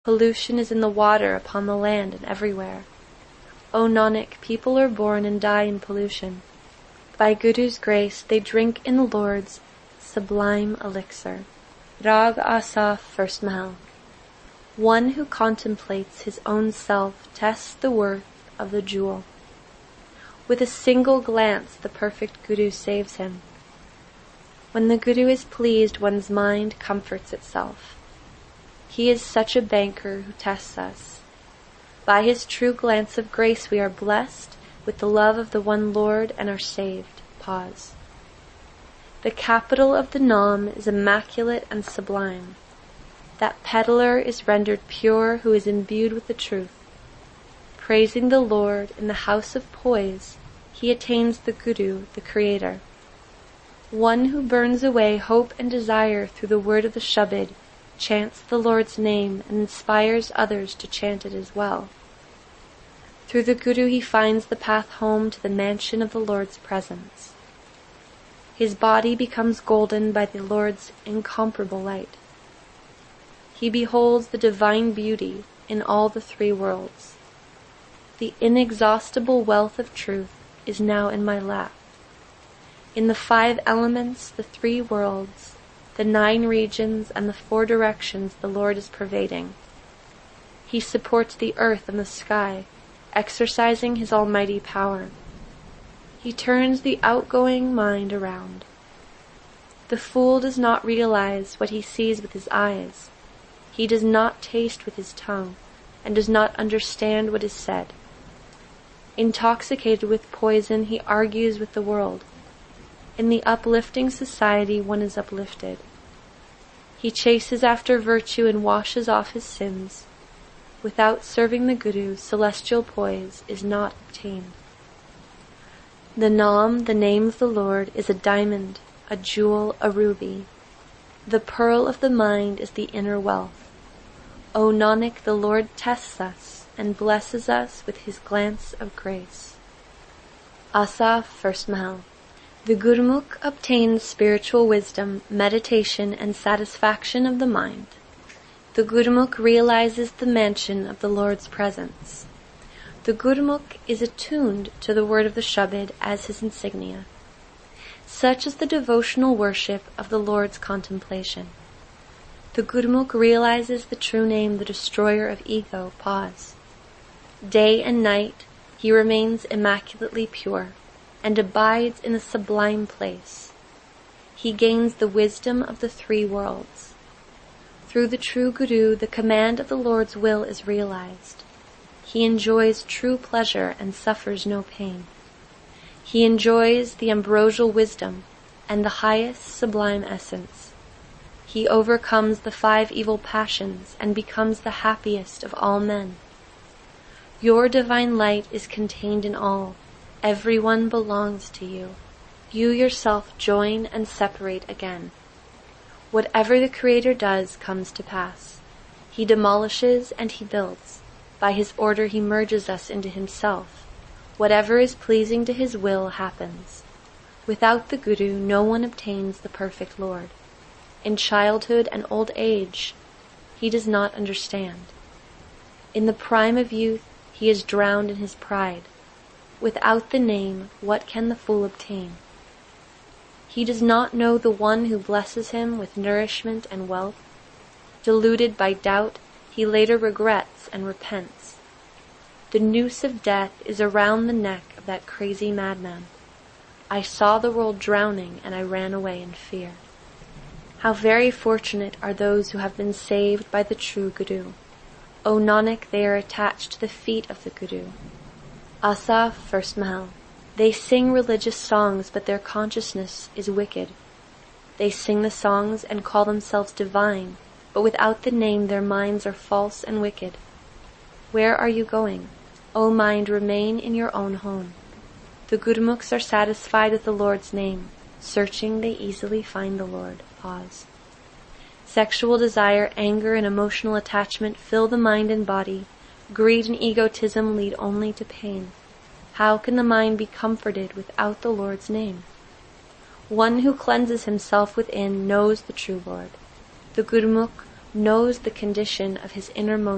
Pollution is in the water, upon the land, and everywhere. O Nanak, people are born and die in pollution. By Guru's grace they drink in the Lord's sublime elixir. Rag Asaf, First Mahal. One who contemplates his own self tests the worth of the jewel. With a single glance the perfect Guru saves him. When the Guru is pleased, one's mind comforts itself. He is such a banker who tests us. By his true glance of grace we are blessed with the love of the one Lord and are saved. Pause. The capital of the Nam is immaculate and sublime. That peddler is rendered pure who is imbued with the truth. Praising the Lord in the house of poise, he attains the Guru, the Creator. One who burns away hope and desire through the word of the Shabad chants the Lord's name and inspires others to chant it as well. Through the Guru he finds the path home to the mansion of the Lord's presence. His body becomes golden by the Lord's incomparable light. He beholds the divine beauty in all the three worlds. The inexhaustible wealth of truth is now in my lap. In the 5 elements, the 3 worlds, the 9 regions, and the 4 directions the Lord is pervading. He supports the earth and the sky, exercising his almighty power. He turns the outgoing mind around. The fool does not realize what he sees with his eyes. He does not taste with his tongue, and does not understand what is said. Intoxicated with poison, he argues with the world. In the uplifting society, one is uplifted. He chases after virtue and washes off his sins. Without serving the Guru, celestial poise is not obtained. The Nam, the name of the Lord, is a diamond, a jewel, a ruby. The pearl of the mind is the inner wealth. O Nanak, the Lord tests us and blesses us with his glance of grace. Asaf, First Mahal. The Gurmukh obtains spiritual wisdom, meditation, and satisfaction of the mind. The Gurmukh realizes the mansion of the Lord's presence. The Gurmukh is attuned to the word of the Shabad as his insignia. Such is the devotional worship of the Lord's contemplation. The Gurmukh realizes the true name, the destroyer of ego. Pause. Day and night he remains immaculately pure and abides in a sublime place. He gains the wisdom of the 3 worlds. Through the true Guru, the command of the Lord's will is realized. He enjoys true pleasure and suffers no pain. He enjoys the ambrosial wisdom and the highest sublime essence. He overcomes the 5 evil passions and becomes the happiest of all men. Your divine light is contained in all. Everyone belongs to you. You yourself join and separate again. Whatever the Creator does comes to pass. He demolishes and he builds. By his order he merges us into himself. Whatever is pleasing to his will happens. Without the Guru, no one obtains the perfect Lord. In childhood and old age, he does not understand. In the prime of youth, he is drowned in his pride. Without the name, what can the fool obtain? He does not know the one who blesses him with nourishment and wealth. Deluded by doubt, he later regrets and repents. The noose of death is around the neck of that crazy madman. I saw the world drowning and I ran away in fear. How very fortunate are those who have been saved by the true Guru. O Nanak, they are attached to the feet of the Guru. Asaf, First Mahal. They sing religious songs, but their consciousness is wicked. They sing the songs and call themselves divine, but without the name their minds are false and wicked. Where are you going? O mind, remain in your own home. The Gurmukhs are satisfied with the Lord's name. Searching, they easily find the Lord. Pause. Sexual desire, anger, and emotional attachment fill the mind and body. Greed and egotism lead only to pain. How can the mind be comforted without the Lord's name? One who cleanses himself within knows the true Lord. The Gurmukh knows the condition of his innermost